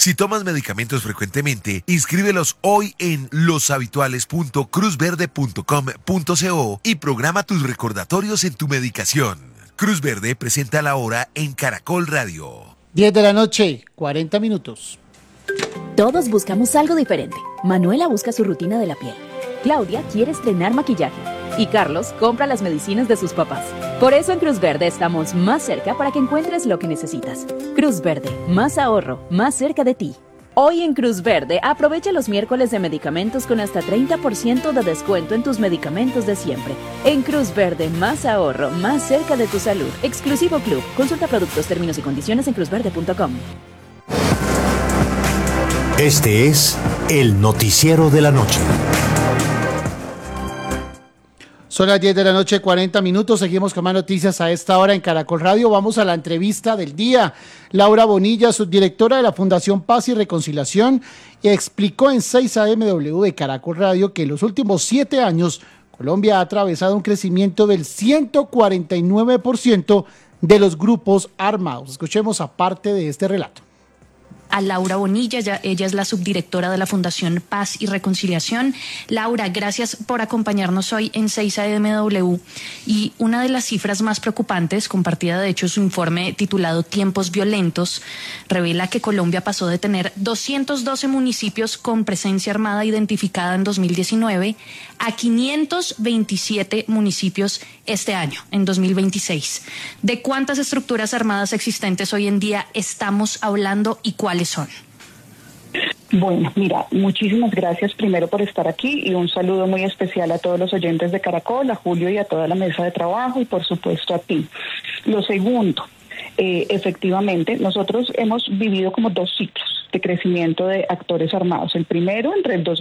Si tomas medicamentos frecuentemente, inscríbelos hoy en loshabituales.cruzverde.com.co y programa tus recordatorios en tu medicación. Cruz Verde presenta la hora en Caracol Radio. 10 de la noche, 40 minutos. Todos buscamos algo diferente. Manuela busca su rutina de la piel. Claudia quiere estrenar maquillaje. Y Carlos compra las medicinas de sus papás. Por eso en Cruz Verde estamos más cerca para que encuentres lo que necesitas. Cruz Verde, más ahorro, más cerca de ti. Hoy en Cruz Verde, aprovecha los miércoles de medicamentos con hasta 30% de descuento en tus medicamentos de siempre. En Cruz Verde, más ahorro, más cerca de tu salud. Exclusivo Club. Consulta productos, términos y condiciones en cruzverde.com. Este es el noticiero de la noche. Son las 10 de la noche, 40 minutos. Seguimos con más noticias a esta hora en Caracol Radio. Vamos a la entrevista del día. Laura Bonilla, subdirectora de la Fundación Paz y Reconciliación, explicó en 6am de Caracol Radio que en los últimos 7 años Colombia ha atravesado un crecimiento del 149% de los grupos armados. Escuchemos parte de este relato. A Laura Bonilla, ella es la subdirectora de la Fundación Paz y Reconciliación. Laura, gracias por acompañarnos hoy en 6am. Y una de las cifras más preocupantes, compartida de hecho su informe titulado Tiempos Violentos, revela que Colombia pasó de tener 212 municipios con presencia armada identificada en 2019 a 527 municipios este año, en 2026. ¿De cuántas estructuras armadas existentes hoy en día estamos hablando y cuáles son? Bueno, mira, muchísimas gracias primero por estar aquí y un saludo muy especial a todos los oyentes de Caracol, a Julio y a toda la mesa de trabajo y por supuesto a ti. Lo segundo, efectivamente, nosotros hemos vivido como 2 ciclos de crecimiento de actores armados. El primero entre el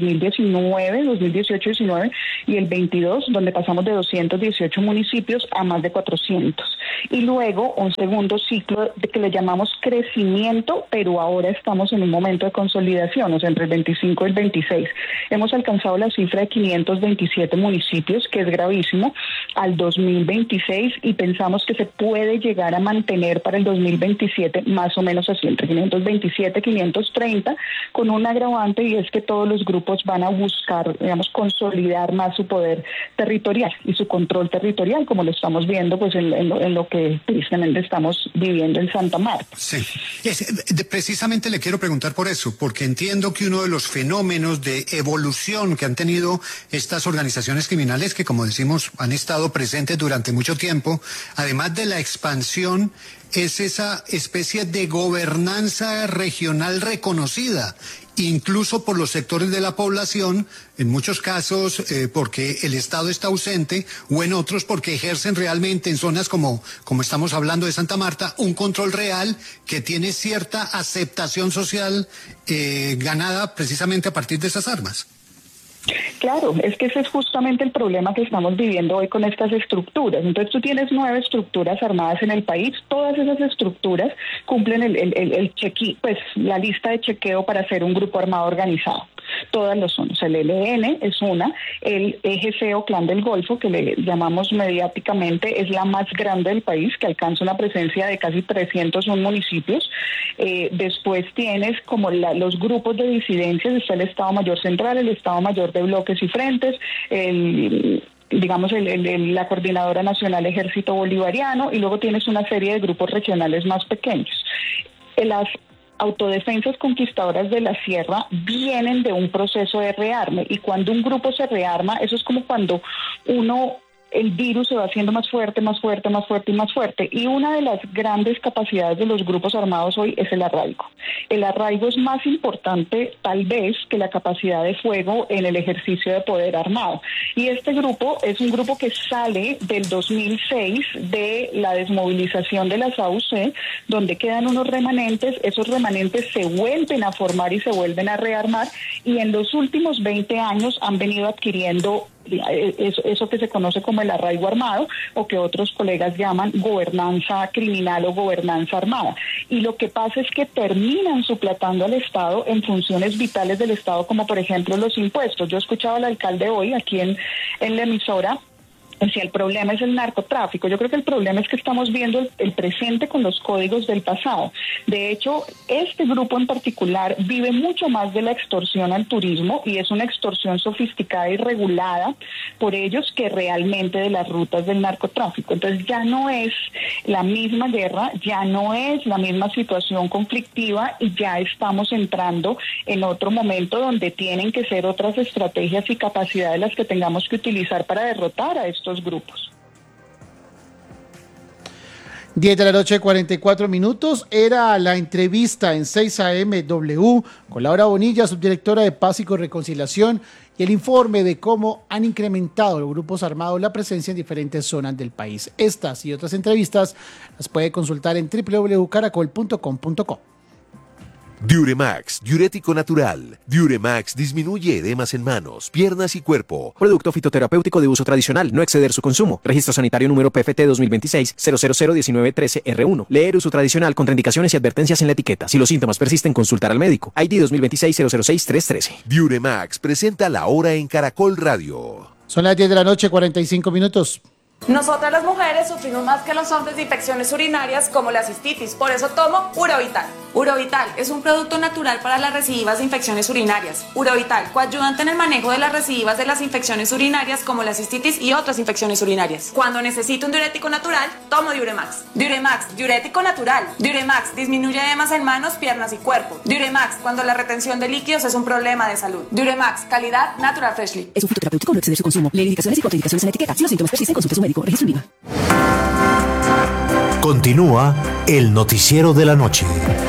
2018-19 y el 22, donde pasamos de 218 municipios a más de 400. Y luego un segundo ciclo de que le llamamos crecimiento, pero ahora estamos en un momento de consolidación, o sea, entre el 25 y el 26. Hemos alcanzado la cifra de 527 municipios, que es gravísimo, al 2026 y pensamos que se puede llegar a mantener para el 2027 más o menos así, entre 527 530, con un agravante y es que todos los grupos van a buscar, digamos, consolidar más su poder territorial y su control territorial, como lo estamos viendo pues en lo que tristemente estamos viviendo en Santa Marta. Sí, precisamente le quiero preguntar por eso, porque entiendo que uno de los fenómenos de evolución que han tenido estas organizaciones criminales, que como decimos han estado presentes durante mucho tiempo, además de la expansión, es esa especie de gobernanza regional reconocida, incluso por los sectores de la población, en muchos casos porque el Estado está ausente, o en otros porque ejercen realmente en zonas como estamos hablando de Santa Marta, un control real que tiene cierta aceptación social ganada precisamente a partir de esas armas. Claro, es que ese es justamente el problema que estamos viviendo hoy con estas estructuras. Entonces tú tienes 9 estructuras armadas en el país, todas esas estructuras cumplen pues la lista de chequeo para ser un grupo armado organizado. Todas lo son. O sea, el ELN es una, el EGC o Clan del Golfo, que le llamamos mediáticamente, es la más grande del país, que alcanza una presencia de casi 301 municipios. Después tienes como los grupos de disidencias, está el Estado Mayor Central, el Estado Mayor de Bloques y Frentes, la Coordinadora Nacional Ejército Bolivariano, y luego tienes una serie de grupos regionales más pequeños. Las autodefensas conquistadoras de la sierra vienen de un proceso de rearme, y cuando un grupo se rearma, eso es como cuando el virus se va haciendo más fuerte, más fuerte, más fuerte y más fuerte. Y una de las grandes capacidades de los grupos armados hoy es el arraigo. El arraigo es más importante, tal vez, que la capacidad de fuego en el ejercicio de poder armado. Y este grupo es un grupo que sale del 2006 de la desmovilización de las AUC, donde quedan unos remanentes. Esos remanentes se vuelven a formar y se vuelven a rearmar. Y en los últimos 20 años han venido adquiriendo eso que se conoce como el arraigo armado, o que otros colegas llaman gobernanza criminal o gobernanza armada. Y lo que pasa es que terminan suplantando al Estado en funciones vitales del Estado, como por ejemplo los impuestos. Yo escuchaba al alcalde hoy aquí en la emisora si el problema es el narcotráfico. Yo creo que el problema es que estamos viendo el presente con los códigos del pasado. De hecho, este grupo en particular vive mucho más de la extorsión al turismo y es una extorsión sofisticada y regulada por ellos que realmente de las rutas del narcotráfico. Entonces ya no es la misma guerra, ya no es la misma situación conflictiva y ya estamos entrando en otro momento donde tienen que ser otras estrategias y capacidades las que tengamos que utilizar para derrotar a estos grupos. 10 de la noche, 44 minutos. Era la entrevista en 6 AM W con Laura Bonilla, subdirectora de Paz y Reconciliación, y el informe de cómo han incrementado los grupos armados la presencia en diferentes zonas del país. Estas y otras entrevistas las puede consultar en www.caracol.com.co. Diuremax, diurético natural. Diuremax disminuye edemas en manos, piernas y cuerpo. Producto fitoterapéutico de uso tradicional, no exceder su consumo. Registro sanitario número PFT 2026-0001913R1. Leer uso tradicional, contraindicaciones y advertencias en la etiqueta. Si los síntomas persisten, consultar al médico. ID 2026-006-313. Diuremax presenta La Hora en Caracol Radio. Son las 10 de la noche, 45 minutos. Nosotras las mujeres sufrimos más que los hombres de infecciones urinarias como la cistitis, por eso tomo Urovital. Urovital es un producto natural para las recidivas de infecciones urinarias. Urovital, coayudante en el manejo de las recidivas de las infecciones urinarias como la cistitis y otras infecciones urinarias. Cuando necesito un diurético natural, tomo Diuremax. Diuremax, diurético natural. Diuremax disminuye edemas en manos, piernas y cuerpo. Diuremax, cuando la retención de líquidos es un problema de salud. Diuremax, calidad Natural Freshly. Es un fitoterapéutico, no exceder su consumo. Lee indicaciones y contraindicaciones en la etiqueta. Si los síntomas persisten, consulte a su médico. Registro INVIMA. Continúa el noticiero de la noche.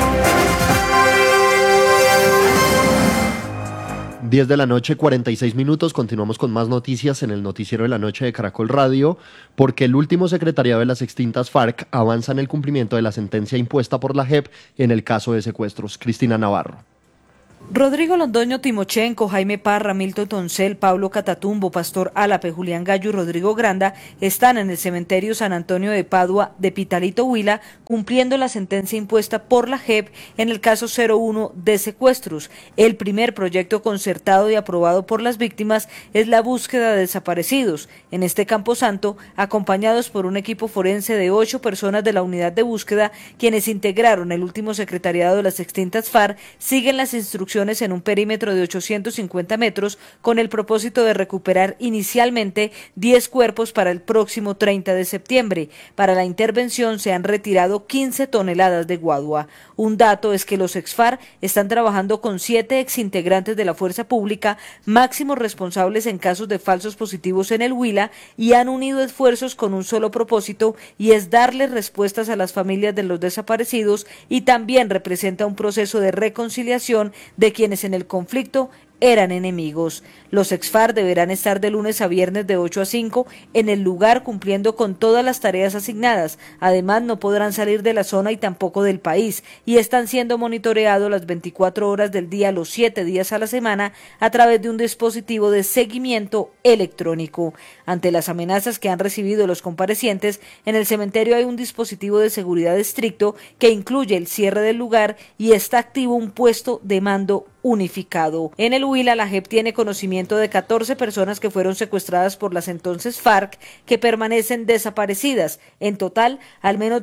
10 de la noche, 46 minutos. Continuamos con más noticias en el noticiero de la noche de Caracol Radio, porque el último secretariado de las extintas FARC avanza en el cumplimiento de la sentencia impuesta por la JEP en el caso de secuestros. Cristina Navarro. Rodrigo Londoño Timochenko, Jaime Parra, Milton Toncel, Pablo Catatumbo, Pastor Álape, Julián Gallo y Rodrigo Granda están en el cementerio San Antonio de Padua de Pitalito, Huila, cumpliendo la sentencia impuesta por la JEP en el caso 01 de secuestros. El primer proyecto concertado y aprobado por las víctimas es la búsqueda de desaparecidos. En este camposanto, acompañados por un equipo forense de 8 personas de la unidad de búsqueda, quienes integraron el último secretariado de las extintas FARC, siguen las instrucciones en un perímetro de 850 metros con el propósito de recuperar inicialmente 10 cuerpos para el próximo 30 de septiembre. Para la intervención se han retirado 15 toneladas de guadua. Un dato es que los ex-FARC están trabajando con 7 exintegrantes de la fuerza pública, máximos responsables en casos de falsos positivos en el Huila, y han unido esfuerzos con un solo propósito, y es darles respuestas a las familias de los desaparecidos, y también representa un proceso de reconciliación de quienes en el conflicto eran enemigos. Los ex-FARC deberán estar de lunes a viernes de 8 a 5 en el lugar cumpliendo con todas las tareas asignadas. Además, no podrán salir de la zona y tampoco del país, y están siendo monitoreados las 24 horas del día, los 7 días a la semana, a través de un dispositivo de seguimiento electrónico. Ante las amenazas que han recibido los comparecientes, en el cementerio hay un dispositivo de seguridad estricto que incluye el cierre del lugar y está activo un puesto de mando unificado. En el Huila, la JEP tiene conocimiento de 14 personas que fueron secuestradas por las entonces FARC que permanecen desaparecidas. En total, al menos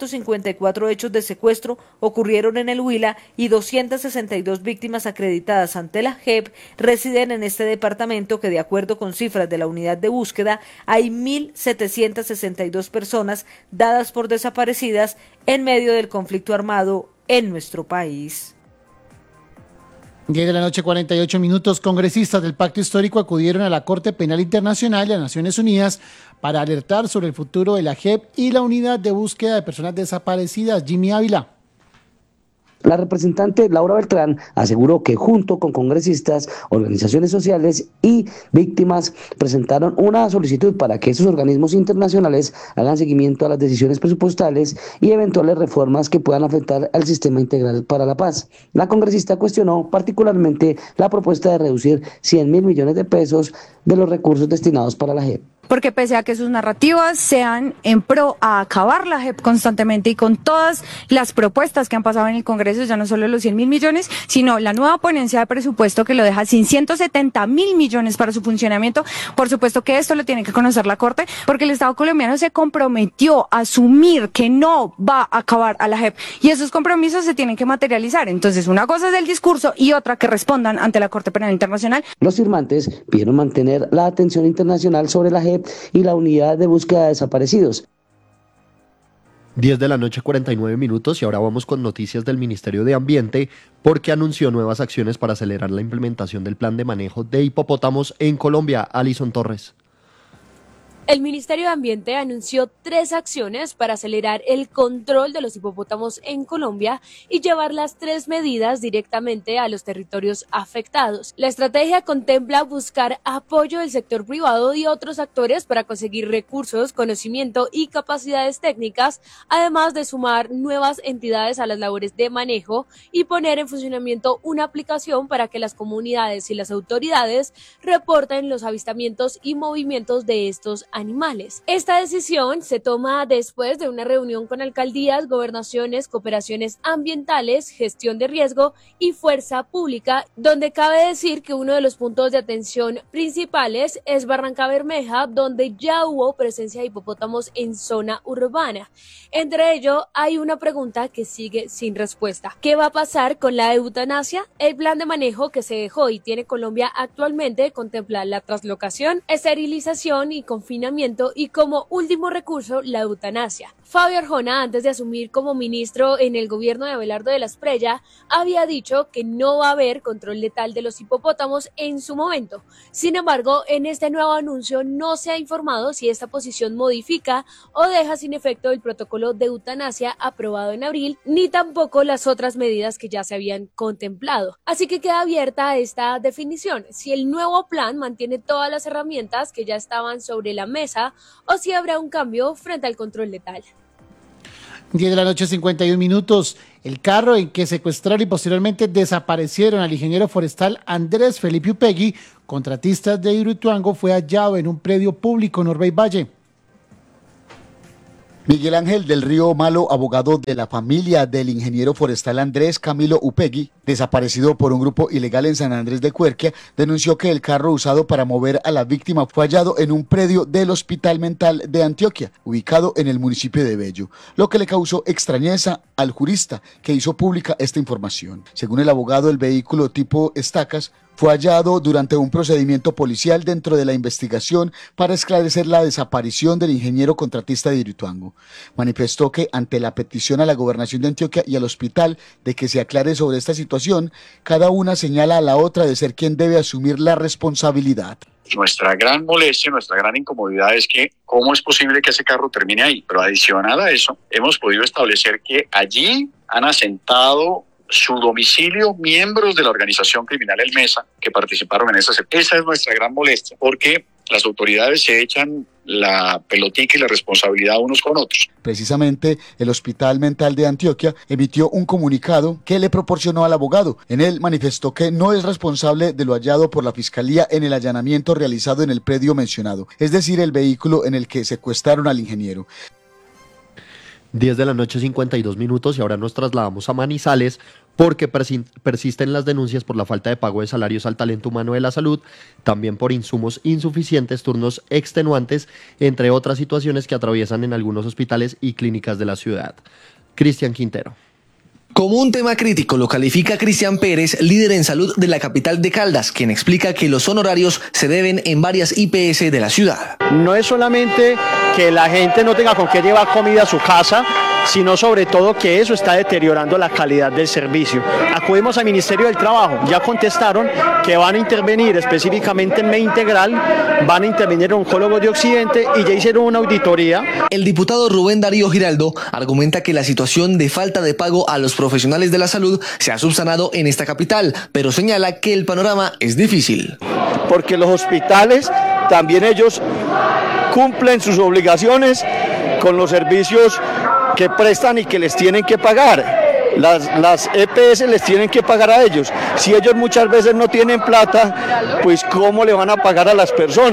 254 hechos de secuestro ocurrieron en el Huila y 262 víctimas acreditadas ante la JEP residen en este departamento, que de acuerdo con cifras de la unidad de búsqueda, hay 1.762 personas dadas por desaparecidas en medio del conflicto armado en nuestro país. 10 de la noche, 48 minutos. Congresistas del Pacto Histórico acudieron a la Corte Penal Internacional de las Naciones Unidas para alertar sobre el futuro de la JEP y la Unidad de Búsqueda de Personas Desaparecidas. Jimmy Ávila. La representante Laura Beltrán aseguró que junto con congresistas, organizaciones sociales y víctimas presentaron una solicitud para que esos organismos internacionales hagan seguimiento a las decisiones presupuestales y eventuales reformas que puedan afectar al sistema integral para la paz. La congresista cuestionó particularmente la propuesta de reducir 100.000 millones de pesos de los recursos destinados para la JEP. porque pese a que sus narrativas sean en pro a acabar la JEP constantemente y con todas las propuestas que han pasado en el Congreso, ya no solo los 100.000 millones, sino la nueva ponencia de presupuesto que lo deja sin 170.000 millones para su funcionamiento, por supuesto que esto lo tiene que conocer la Corte, porque el Estado colombiano se comprometió a asumir que no va a acabar a la JEP y esos compromisos se tienen que materializar. Entonces, una cosa es el discurso y otra que respondan ante la Corte Penal Internacional. Los firmantes pidieron mantener la atención internacional sobre la JEP y la unidad de búsqueda de desaparecidos. 10 de la noche, 49 minutos, y ahora vamos con noticias del Ministerio de Ambiente, porque anunció nuevas acciones para acelerar la implementación del plan de manejo de hipopótamos en Colombia. Alison Torres. El Ministerio de Ambiente anunció 3 acciones para acelerar el control de los hipopótamos en Colombia y llevar las 3 medidas directamente a los territorios afectados. La estrategia contempla buscar apoyo del sector privado y otros actores para conseguir recursos, conocimiento y capacidades técnicas, además de sumar nuevas entidades a las labores de manejo y poner en funcionamiento una aplicación para que las comunidades y las autoridades reporten los avistamientos y movimientos de estos animales. Esta decisión se toma después de una reunión con alcaldías, gobernaciones, cooperaciones ambientales, gestión de riesgo y fuerza pública, donde cabe decir que uno de los puntos de atención principales es Barranca Bermeja, donde ya hubo presencia de hipopótamos en zona urbana. Entre ello, hay una pregunta que sigue sin respuesta. ¿Qué va a pasar con la eutanasia? El plan de manejo que se dejó y tiene Colombia actualmente contempla la traslocación, esterilización y confinamiento y como último recurso la eutanasia. Fabio Arjona, antes de asumir como ministro en el gobierno de Abelardo de la Espriella, había dicho que no va a haber control letal de los hipopótamos en su momento. Sin embargo, en este nuevo anuncio no se ha informado si esta posición modifica o deja sin efecto el protocolo de eutanasia aprobado en abril, ni tampoco las otras medidas que ya se habían contemplado. Así que queda abierta esta definición, si el nuevo plan mantiene todas las herramientas que ya estaban sobre la mesa o si habrá un cambio frente al control letal. 10 de la noche, 51 minutos. El carro en que secuestraron y posteriormente desaparecieron al ingeniero forestal Andrés Felipe Upegui, contratista de Hidroituango, fue hallado en un predio público en Orbey Valle. Miguel Ángel del Río Malo, abogado de la familia del ingeniero forestal Andrés Camilo Upegui, desaparecido por un grupo ilegal en San Andrés de Cuerquia, denunció que el carro usado para mover a la víctima fue hallado en un predio del Hospital Mental de Antioquia, ubicado en el municipio de Bello, lo que le causó extrañeza al jurista que hizo pública esta información. Según el abogado, el vehículo tipo Estacas fue hallado durante un procedimiento policial dentro de la investigación para esclarecer la desaparición del ingeniero contratista de Hidroituango. Manifestó que ante la petición a la Gobernación de Antioquia y al hospital de que se aclare sobre esta situación, cada una señala a la otra de ser quien debe asumir la responsabilidad. Nuestra gran molestia, nuestra gran incomodidad es que cómo es posible que ese carro termine ahí. Pero adicional a eso, hemos podido establecer que allí han asentado su domicilio miembros de la organización criminal El Mesa que participaron en esa. Esa es nuestra gran molestia, porque las autoridades se echan la pelotica y la responsabilidad unos con otros. Precisamente, el Hospital Mental de Antioquia emitió un comunicado que le proporcionó al abogado. En él manifestó que no es responsable de lo hallado por la Fiscalía en el allanamiento realizado en el predio mencionado, es decir, el vehículo en el que secuestraron al ingeniero. 10 de la noche, 52 minutos, y ahora nos trasladamos a Manizales porque persisten las denuncias por la falta de pago de salarios al talento humano de la salud, también por insumos insuficientes, turnos extenuantes, entre otras situaciones que atraviesan en algunos hospitales y clínicas de la ciudad. Cristian Quintero. Como un tema crítico lo califica Cristian Pérez, líder en salud de la capital de Caldas, quien explica que los honorarios se deben en varias IPS de la ciudad. No es solamente que la gente no tenga con qué llevar comida a su casa, sino sobre todo que eso está deteriorando la calidad del servicio. Acudimos al Ministerio del Trabajo, ya contestaron que van a intervenir específicamente en Integral, van a intervenir oncólogos de Occidente y ya hicieron una auditoría. El diputado Rubén Darío Giraldo argumenta que la situación de falta de pago a los profesionales de la salud se ha subsanado en esta capital, pero señala que el panorama es difícil. Porque los hospitales también ellos cumplen sus obligaciones con los servicios que prestan y que les tienen que pagar. Las EPS les tienen que pagar a ellos. Si ellos muchas veces no tienen plata, pues ¿cómo le van a pagar a las personas?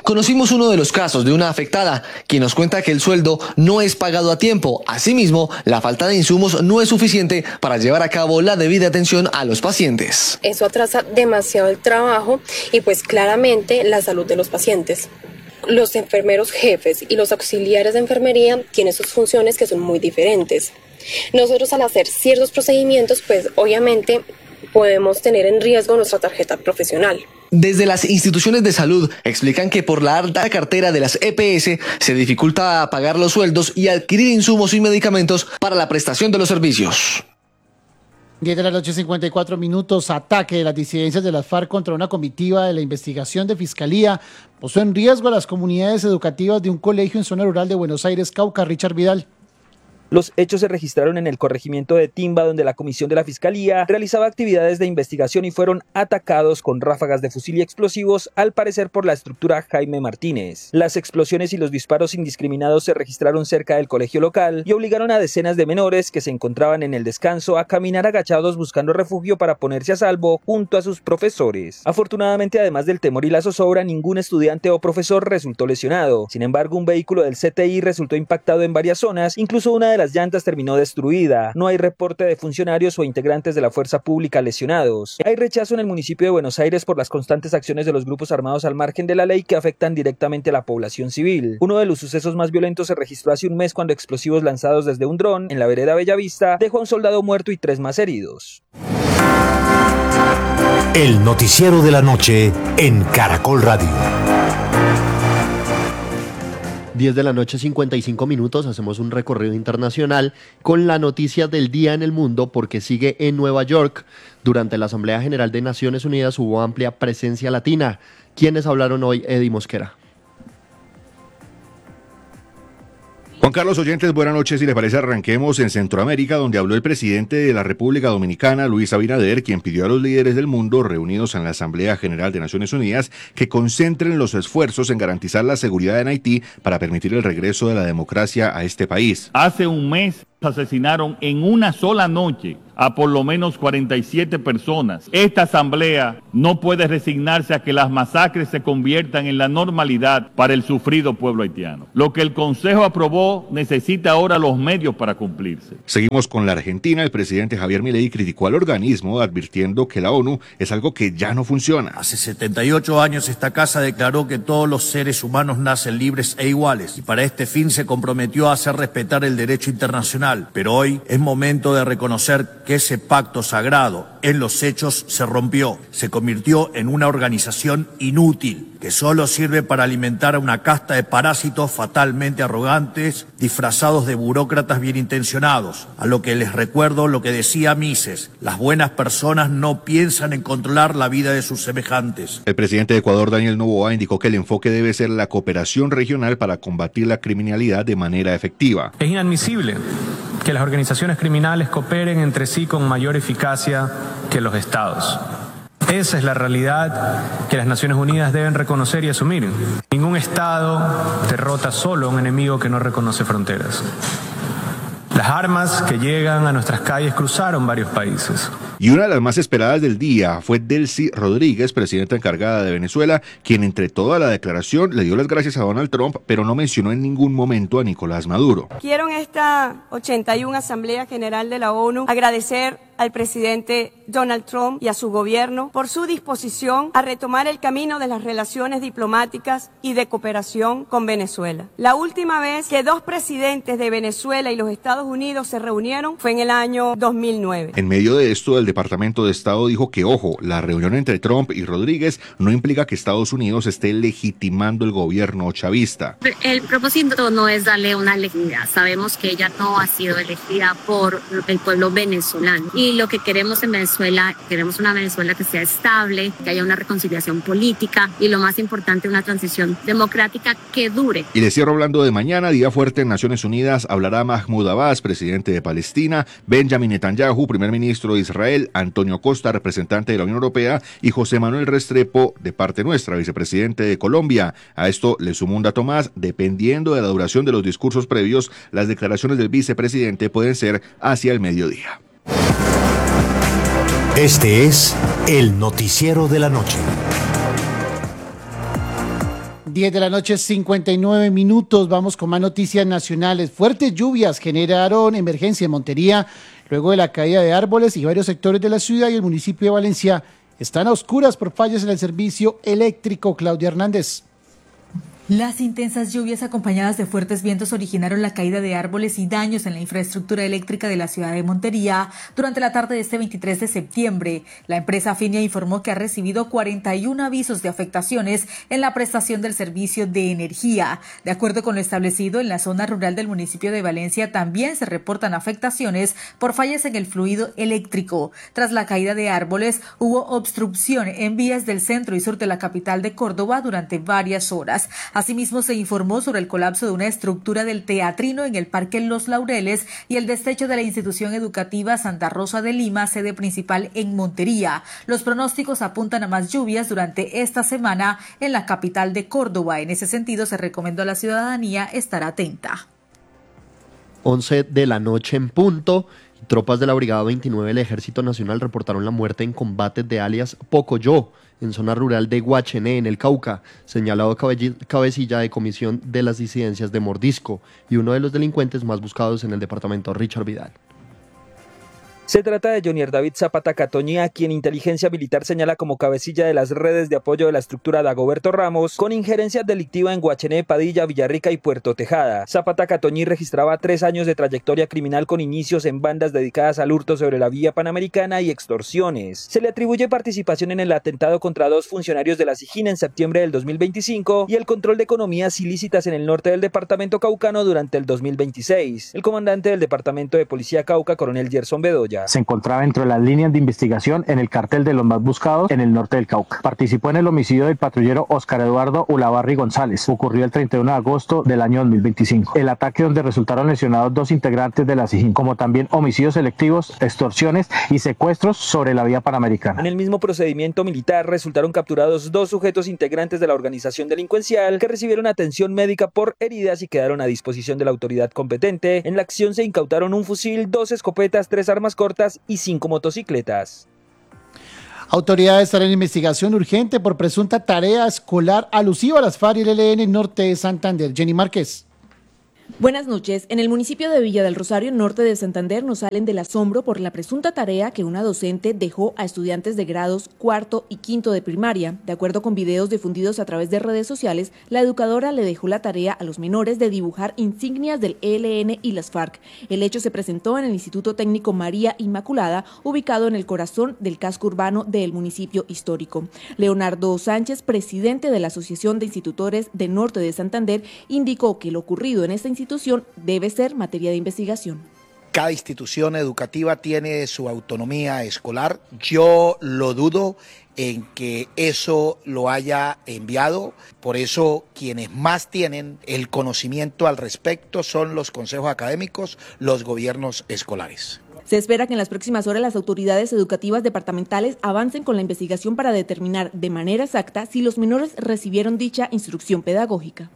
Conocimos uno de los casos de una afectada, quien nos cuenta que el sueldo no es pagado a tiempo. Asimismo, la falta de insumos no es suficiente para llevar a cabo la debida atención a los pacientes. Eso atrasa demasiado el trabajo y pues claramente la salud de los pacientes. Los enfermeros jefes y los auxiliares de enfermería tienen sus funciones que son muy diferentes. Nosotros al hacer ciertos procedimientos, pues obviamente podemos tener en riesgo nuestra tarjeta profesional. Desde las instituciones de salud explican que por la alta cartera de las EPS se dificulta pagar los sueldos y adquirir insumos y medicamentos para la prestación de los servicios. 10 de la noche, 54 minutos. Ataque de las disidencias de las FARC contra una comitiva de la investigación de Fiscalía puso en riesgo a las comunidades educativas de un colegio en zona rural de Buenos Aires, Cauca. Richard Vidal. Los hechos se registraron en el corregimiento de Timba, donde la comisión de la Fiscalía realizaba actividades de investigación y fueron atacados con ráfagas de fusil y explosivos, al parecer por la estructura Jaime Martínez. Las explosiones y los disparos indiscriminados se registraron cerca del colegio local y obligaron a decenas de menores que se encontraban en el descanso a caminar agachados buscando refugio para ponerse a salvo junto a sus profesores. Afortunadamente, además del temor y la zozobra, ningún estudiante o profesor resultó lesionado. Sin embargo, un vehículo del CTI resultó impactado en varias zonas, incluso una de las llantas terminó destruida. No hay reporte de funcionarios o integrantes de la fuerza pública lesionados. Hay rechazo en el municipio de Buenos Aires por las constantes acciones de los grupos armados al margen de la ley que afectan directamente a la población civil. Uno de los sucesos más violentos se registró hace un mes cuando explosivos lanzados desde un dron en la vereda Bellavista dejó a un soldado muerto y 3 más heridos. El noticiero de la noche en Caracol Radio. 10 de la noche, 55 minutos, hacemos un recorrido internacional con la noticia del día en el mundo porque sigue en Nueva York. Durante la Asamblea General de Naciones Unidas hubo amplia presencia latina. ¿Quiénes hablaron hoy? Eddie Mosquera. Juan Carlos, oyentes, buenas noches. Si les parece, arranquemos en Centroamérica, donde habló el presidente de la República Dominicana, Luis Abinader, quien pidió a los líderes del mundo reunidos en la Asamblea General de Naciones Unidas que concentren los esfuerzos en garantizar la seguridad en Haití para permitir el regreso de la democracia a este país. Hace un mes asesinaron en una sola noche a por lo menos 47 personas. Esta asamblea no puede resignarse a que las masacres se conviertan en la normalidad para el sufrido pueblo haitiano. Lo que el Consejo aprobó necesita ahora los medios para cumplirse. Seguimos con la Argentina. El presidente Javier Milei criticó al organismo advirtiendo que la ONU es algo que ya no funciona. Hace 78 años esta casa declaró que todos los seres humanos nacen libres e iguales y para este fin se comprometió a hacer respetar el derecho internacional. Pero hoy es momento de reconocer que ese pacto sagrado en los hechos se rompió. Se convirtió en una organización inútil que solo sirve para alimentar a una casta de parásitos fatalmente arrogantes, disfrazados de burócratas bien intencionados. A lo que les recuerdo lo que decía Mises: las buenas personas no piensan en controlar la vida de sus semejantes. El presidente de Ecuador, Daniel Noboa, indicó que el enfoque debe ser la cooperación regional para combatir la criminalidad de manera efectiva. Es inadmisible que las organizaciones criminales cooperen entre sí con mayor eficacia que los estados. Esa es la realidad que las Naciones Unidas deben reconocer y asumir. Ningún estado derrota solo a un enemigo que no reconoce fronteras. Las armas que llegan a nuestras calles cruzaron varios países. Y una de las más esperadas del día fue Delcy Rodríguez, presidenta encargada de Venezuela, quien entre toda la declaración le dio las gracias a Donald Trump, pero no mencionó en ningún momento a Nicolás Maduro. Quiero en esta 81 Asamblea General de la ONU agradecer al presidente Donald Trump y a su gobierno por su disposición a retomar el camino de las relaciones diplomáticas y de cooperación con Venezuela. La última vez que 2 presidentes de Venezuela y los Estados Unidos se reunieron fue en el año 2009. En medio de esto, el Departamento de Estado dijo que, ojo, la reunión entre Trump y Rodríguez no implica que Estados Unidos esté legitimando el gobierno chavista. El propósito no es darle una legitimidad. Sabemos que ella no ha sido elegida por el pueblo venezolano. Y lo que queremos en Venezuela, queremos una Venezuela que sea estable, que haya una reconciliación política y lo más importante, una transición democrática que dure. Y les cierro hablando de mañana, día fuerte en Naciones Unidas, hablará Mahmoud Abbas, presidente de Palestina, Benjamin Netanyahu, primer ministro de Israel, Antonio Costa, representante de la Unión Europea, y José Manuel Restrepo, de parte nuestra, vicepresidente de Colombia. A esto le sumo un dato más: dependiendo de la duración de los discursos previos, las declaraciones del vicepresidente pueden ser hacia el mediodía. Este es el noticiero de la noche. 10 de la noche, 59 minutos. Vamos con más noticias nacionales. Fuertes lluvias generaron emergencia en Montería luego de la caída de árboles y varios sectores de la ciudad y el municipio de Valencia están a oscuras por fallas en el servicio eléctrico. Claudia Hernández. Las intensas lluvias acompañadas de fuertes vientos originaron la caída de árboles y daños en la infraestructura eléctrica de la ciudad de Montería durante la tarde de este 23 de septiembre. La empresa Finia informó que ha recibido 41 avisos de afectaciones en la prestación del servicio de energía. De acuerdo con lo establecido, en la zona rural del municipio de Valencia también se reportan afectaciones por fallas en el fluido eléctrico. Tras la caída de árboles, hubo obstrucción en vías del centro y sur de la capital de Córdoba durante varias horas. Asimismo, se informó sobre el colapso de una estructura del Teatrino en el Parque Los Laureles y el destecho de la institución educativa Santa Rosa de Lima, sede principal en Montería. Los pronósticos apuntan a más lluvias durante esta semana en la capital de Córdoba. En ese sentido, se recomendó a la ciudadanía estar atenta. 11 de la noche en punto. Tropas de la Brigada 29 del Ejército Nacional reportaron la muerte en combates de alias Pocoyo, en zona rural de Guachené, en el Cauca, señalado cabecilla de comisión de las disidencias de Mordisco y uno de los delincuentes más buscados en el departamento, Richard Vidal. Se trata de Jonier David Zapata Catoñía, quien inteligencia militar señala como cabecilla de las redes de apoyo de la estructura Dagoberto Ramos, con injerencia delictiva en Guachené, Padilla, Villarrica y Puerto Tejada. Zapata Catoñí registraba 3 años de trayectoria criminal con inicios en bandas dedicadas al hurto sobre la vía panamericana y extorsiones. Se le atribuye participación en el atentado contra 2 funcionarios de la SIJIN en septiembre del 2025 y el control de economías ilícitas en el norte del departamento caucano durante el 2026. El comandante del departamento de policía Cauca, coronel Gerson Bedoya, se encontraba dentro de las líneas de investigación en el cartel de los más buscados en el norte del Cauca. Participó en el homicidio del patrullero Oscar Eduardo Ulabarri González. Ocurrió el 31 de agosto del año 2025. El ataque donde resultaron lesionados 2 integrantes de la SIJIN, como también homicidios selectivos, extorsiones y secuestros sobre la vía panamericana. En el mismo procedimiento militar resultaron capturados 2 sujetos integrantes de la organización delincuencial que recibieron atención médica por heridas y quedaron a disposición de la autoridad competente. En la acción se incautaron un fusil, 2 escopetas, 3 armas cortas y 5 motocicletas. Autoridades estarán en investigación urgente por presunta tarea escolar alusiva a las FARC y el ELN norte de Santander. Jenny Márquez. Buenas noches. En el municipio de Villa del Rosario, norte de Santander, nos salen del asombro por la presunta tarea que una docente dejó a estudiantes de grados 4 y 5 de primaria. De acuerdo con videos difundidos a través de redes sociales, la educadora le dejó la tarea a los menores de dibujar insignias del ELN y las FARC. El hecho se presentó en el Instituto Técnico María Inmaculada, ubicado en el corazón del casco urbano del municipio histórico. Leonardo Sánchez, presidente de la Asociación de Institutores de Norte de Santander, indicó que lo ocurrido en esta institución debe ser materia de investigación. Cada institución educativa tiene su autonomía escolar. Yo lo dudo en que eso lo haya enviado. Por eso quienes más tienen el conocimiento al respecto son los consejos académicos, los gobiernos escolares. Se espera que en las próximas horas las autoridades educativas departamentales avancen con la investigación para determinar de manera exacta si los menores recibieron dicha instrucción pedagógica.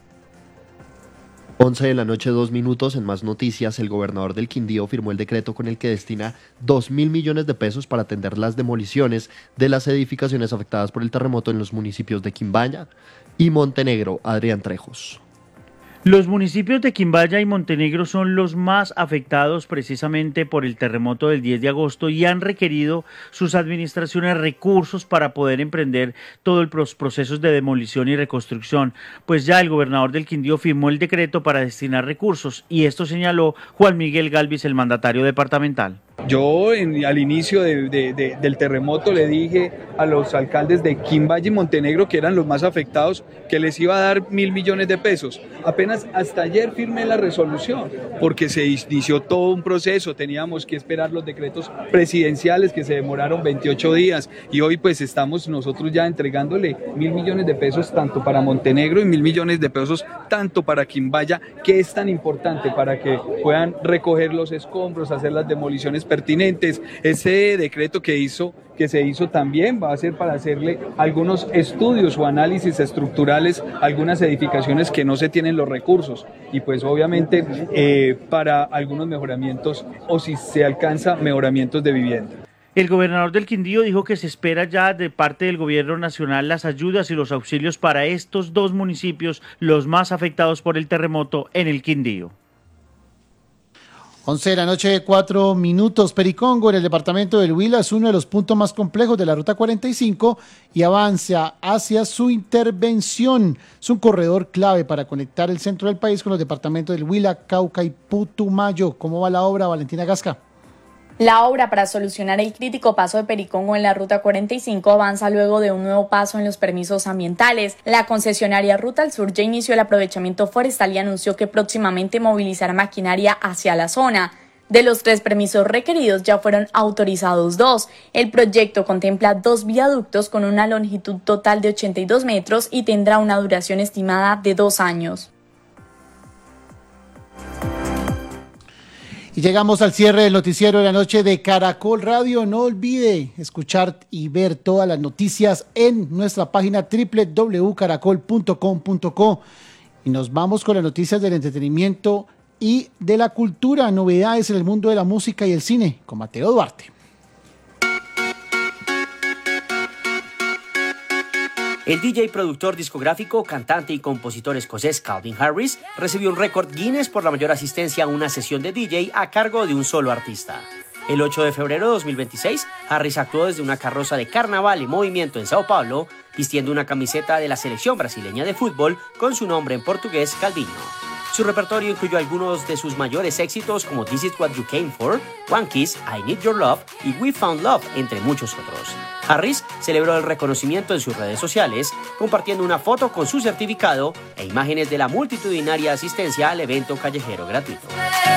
11 de la noche, 2 minutos. En más noticias, el gobernador del Quindío firmó el decreto con el que destina 2.000 millones de pesos para atender las demoliciones de las edificaciones afectadas por el terremoto en los municipios de Quimbaya y Montenegro. Adrián Trejos. Los municipios de Quimbaya y Montenegro son los más afectados precisamente por el terremoto del 10 de agosto y han requerido sus administraciones recursos para poder emprender todos los procesos de demolición y reconstrucción. Pues ya el gobernador del Quindío firmó el decreto para destinar recursos y esto señaló Juan Miguel Galvis, el mandatario departamental. Yo al inicio del terremoto le dije a los alcaldes de Quimbaya y Montenegro, que eran los más afectados, que les iba a dar 1.000 millones de pesos. Apenas hasta ayer firmé la resolución, porque se inició todo un proceso, teníamos que esperar los decretos presidenciales que se demoraron 28 días y hoy pues estamos nosotros ya entregándole 1.000 millones de pesos tanto para Montenegro y 1.000 millones de pesos tanto para Quimbaya, que es tan importante para que puedan recoger los escombros, hacer las demoliciones pertinentes. Ese decreto que se hizo también va a ser para hacerle algunos estudios o análisis estructurales a algunas edificaciones que no se tienen los recursos y pues obviamente para algunos mejoramientos o si se alcanza mejoramientos de vivienda. El gobernador del Quindío dijo que se espera ya de parte del gobierno nacional las ayudas y los auxilios para estos dos municipios, los más afectados por el terremoto en el Quindío. 11 de la noche, 4 minutos. Pericongo, en el departamento del Huila, es uno de los puntos más complejos de la Ruta 45 y avanza hacia su intervención. Es un corredor clave para conectar el centro del país con los departamentos del Huila, Cauca y Putumayo. ¿Cómo va la obra, Valentina Gasca? La obra para solucionar el crítico paso de Pericongo en la Ruta 45 avanza luego de un nuevo paso en los permisos ambientales. La concesionaria Ruta al Sur ya inició el aprovechamiento forestal y anunció que próximamente movilizará maquinaria hacia la zona. De los 3 permisos requeridos ya fueron autorizados 2. El proyecto contempla 2 viaductos con una longitud total de 82 metros y tendrá una duración estimada de 2 años. Y llegamos al cierre del noticiero de la noche de Caracol Radio. No olvide escuchar y ver todas las noticias en nuestra página www.caracol.com.co. Y nos vamos con las noticias del entretenimiento y de la cultura, novedades en el mundo de la música y el cine, con Mateo Duarte. El DJ, productor discográfico, cantante y compositor escocés Calvin Harris recibió un récord Guinness por la mayor asistencia a una sesión de DJ a cargo de un solo artista. El 8 de febrero de 2026, Harris actuó desde una carroza de carnaval en movimiento en Sao Paulo, vistiendo una camiseta de la selección brasileña de fútbol con su nombre en portugués, Calvinho. Su repertorio incluyó algunos de sus mayores éxitos como This Is What You Came For, One Kiss, I Need Your Love y We Found Love, entre muchos otros. Harris celebró el reconocimiento en sus redes sociales, compartiendo una foto con su certificado e imágenes de la multitudinaria asistencia al evento callejero gratuito.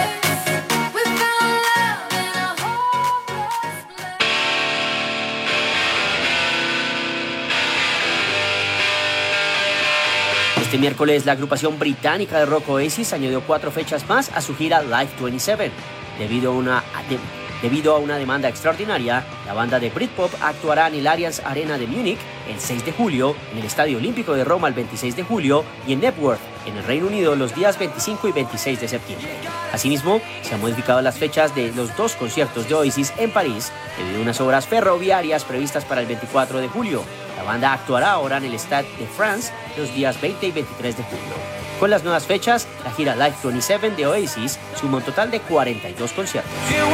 Este miércoles, la agrupación británica de rock Oasis añadió 4 fechas más a su gira Live 27. Debido a una demanda extraordinaria, la banda de Britpop actuará en el Allianz Arena de Múnich el 6 de julio, en el Estadio Olímpico de Roma el 26 de julio y en Knebworth, en el Reino Unido, los días 25 y 26 de septiembre. Asimismo, se han modificado las fechas de los 2 conciertos de Oasis en París debido a unas obras ferroviarias previstas para el 24 de julio. La banda actuará ahora en el Stade de France los días 20 y 23 de julio. Con las nuevas fechas, la gira Live 27 de Oasis suma un total de 42 conciertos.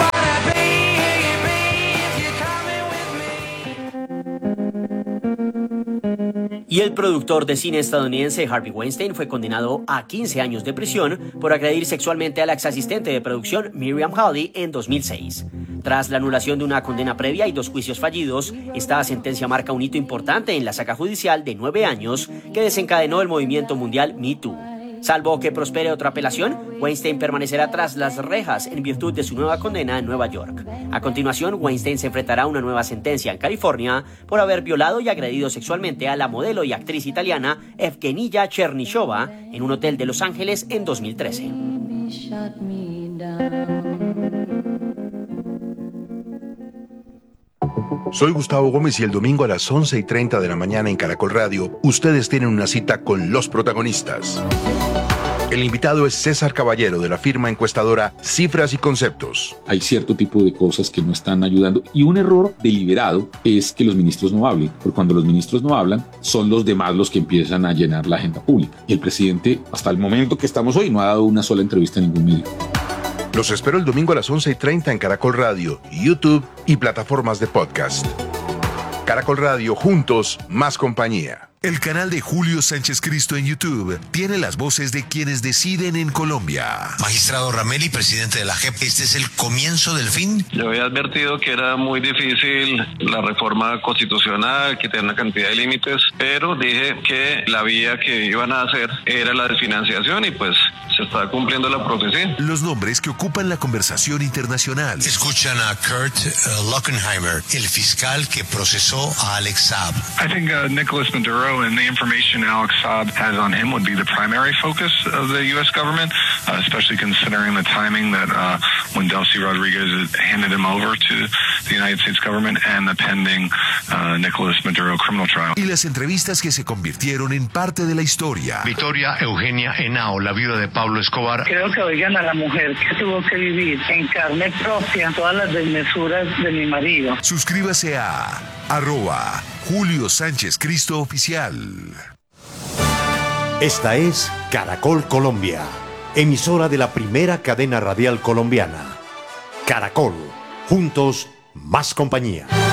Y el productor de cine estadounidense Harvey Weinstein fue condenado a 15 años de prisión por agredir sexualmente a la ex asistente de producción Miriam Halley en 2006. Tras la anulación de una condena previa y 2 juicios fallidos, esta sentencia marca un hito importante en la saga judicial de 9 años que desencadenó el movimiento mundial Me Too. Salvo que prospere otra apelación, Weinstein permanecerá tras las rejas en virtud de su nueva condena en Nueva York. A continuación, Weinstein se enfrentará a una nueva sentencia en California por haber violado y agredido sexualmente a la modelo y actriz italiana Evgenia Chernyshova en un hotel de Los Ángeles en 2013. Soy Gustavo Gómez y el domingo a las 11:30 de la mañana en Caracol Radio, ustedes tienen una cita con los protagonistas. El invitado es César Caballero, de la firma encuestadora Cifras y Conceptos. Hay cierto tipo de cosas que no están ayudando y un error deliberado es que los ministros no hablen, porque cuando los ministros no hablan, son los demás los que empiezan a llenar la agenda pública. Y el presidente, hasta el momento que estamos hoy, no ha dado una sola entrevista en ningún medio. Los espero el domingo a las 11:30 en Caracol Radio, YouTube y plataformas de podcast. Caracol Radio, juntos, más compañía. El canal de Julio Sánchez Cristo en YouTube tiene las voces de quienes deciden en Colombia. Magistrado Ramelli, presidente de la JEP, ¿este es el comienzo del fin? Yo había advertido que era muy difícil la reforma constitucional, que tenía una cantidad de límites, pero dije que la vía que iban a hacer era la de financiación y pues se está cumpliendo la profecía. Los nombres que ocupan la conversación internacional. Escuchan a Kurt Lockenheimer, el fiscal que procesó a Alex Saab. I think Nicholas Maduro and the information Alex Saab has on him would be the primary focus of the U.S. government, especially considering the timing that when Delcy Rodriguez handed him over to the United States government and the pending Nicolas Maduro criminal trial. Y las entrevistas que se convirtieron en parte de la historia. Victoria Eugenia Henao, la viuda de Pablo Escobar. Creo que oigan a la mujer que tuvo que vivir en carne propia todas las desmesuras de mi marido. Suscríbase a @Julio Sánchez Cristo Oficial. Esta es Caracol Colombia, emisora de la primera cadena radial colombiana. Caracol, juntos, más compañía.